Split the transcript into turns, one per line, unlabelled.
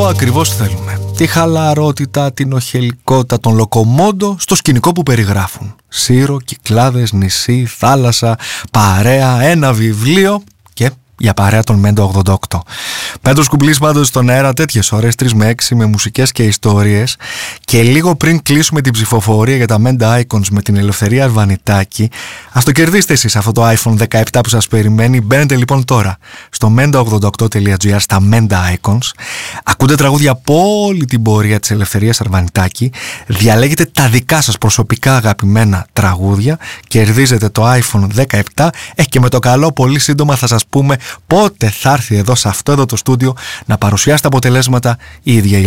ακριβώς θέλουμε. Τη χαλαρότητα, την οχελικότητα των Λοκομόντο στο σκηνικό που περιγράφουν. Σύρο, Κυκλάδες, νησί, θάλασσα, παρέα, ένα βιβλίο και για παρέα τον Μέντο 88. Πέντος Κουμπλής πάντως στον αέρα τέτοιες ώρες, 3 με 6, με μουσικές και ιστορίες. Και λίγο πριν κλείσουμε την ψηφοφορία για τα Menda Icons με την Ελευθερία Βανιτάκη, ας το κερδίσετε εσείς αυτό το iPhone 17 που σας περιμένει. Μπαίνετε λοιπόν τώρα στο menda88.gr, στα Menda Icons. Ακούτε τραγούδια από όλη την πορεία της Ελευθερίας Αρβανιτάκη. Διαλέγετε τα δικά σας προσωπικά αγαπημένα τραγούδια. Κερδίζετε το iPhone 17. Και με το καλό πολύ σύντομα θα σας πούμε πότε θα έρθει εδώ σε αυτό εδώ το στούντιο να παρουσιάσει τα αποτελέσματα η ίδια η